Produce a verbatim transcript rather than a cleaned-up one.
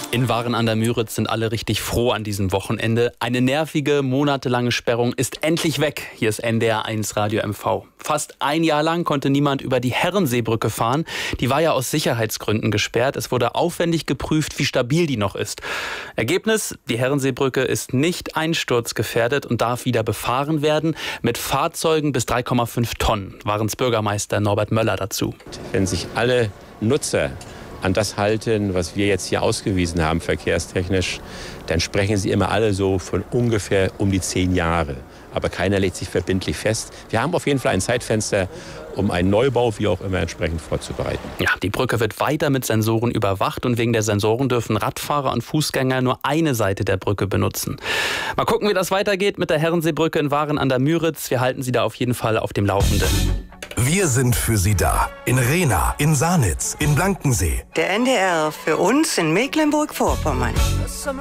In Waren an der Müritz sind alle richtig froh an diesem Wochenende. Eine nervige, monatelange Sperrung ist endlich weg. Hier ist N D R eins Radio M V. Fast ein Jahr lang konnte niemand über die Herrenseebrücke fahren. Die war ja aus Sicherheitsgründen gesperrt. Es wurde aufwendig geprüft, wie stabil die noch ist. Ergebnis: Die Herrenseebrücke ist nicht einsturzgefährdet und darf wieder befahren werden. Mit Fahrzeugen bis drei Komma fünf Tonnen. Warensbürgermeister Norbert Möller dazu. Wenn sich alle Nutzer an das halten, was wir jetzt hier ausgewiesen haben, verkehrstechnisch, dann sprechen sie immer alle so von ungefähr um die zehn Jahre. Aber keiner legt sich verbindlich fest. Wir haben auf jeden Fall ein Zeitfenster, um einen Neubau, wie auch immer, entsprechend vorzubereiten. Ja, die Brücke wird weiter mit Sensoren überwacht und wegen der Sensoren dürfen Radfahrer und Fußgänger nur eine Seite der Brücke benutzen. Mal gucken, wie das weitergeht mit der Herrenseebrücke in Waren an der Müritz. Wir halten Sie da auf jeden Fall auf dem Laufenden. Wir sind für Sie da. In Rehna, in Sanitz, in Blankensee. Der N D R für uns in Mecklenburg-Vorpommern.